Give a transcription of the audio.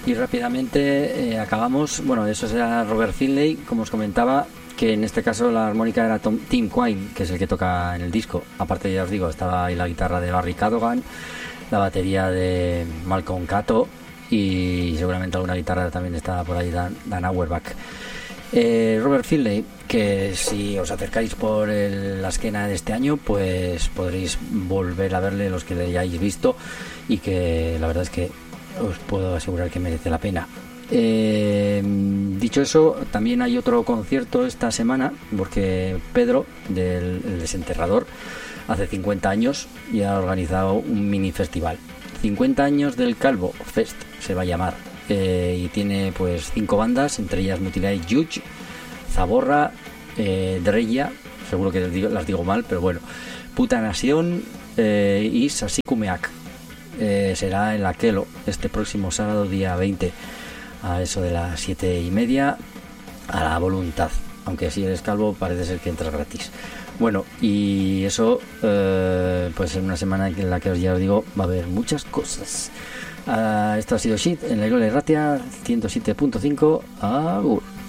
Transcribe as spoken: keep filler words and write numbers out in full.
Y rápidamente eh, acabamos, bueno, eso será Robert Finlay, como os comentaba, que en este caso la armónica era Tom, Tim Quine, que es el que toca en el disco. Aparte, ya os digo, estaba ahí la guitarra de Barry Cadogan, la batería de Malcolm Cato y seguramente alguna guitarra también estaba por ahí, Dan, Dan Auerbach. Eh, Robert Finlay, que si os acercáis por el, la esquena de este año, pues podréis volver a verle los que le hayáis visto, y que la verdad es que os puedo asegurar que merece la pena. Eh, dicho eso, también hay otro concierto esta semana, porque Pedro, del el Desenterrador, hace cincuenta años y ha organizado un mini festival. cincuenta años del Calvo Fest se va a llamar, eh, y tiene pues cinco bandas, entre ellas Mutilate Judge, Zaborra, eh, Dreya, seguro que las digo, las digo mal, pero bueno, Puta Nación, eh, y Sasikumeak. Eh, será en la Kelo este próximo sábado, día veinte, a eso de las siete y media, a la voluntad, aunque si eres calvo parece ser que entras gratis. Bueno, y eso, eh, pues en una semana en la que os ya os digo va a haber muchas cosas. Uh, esto ha sido Shit en la Irola Erratia ciento siete punto cinco. Agur.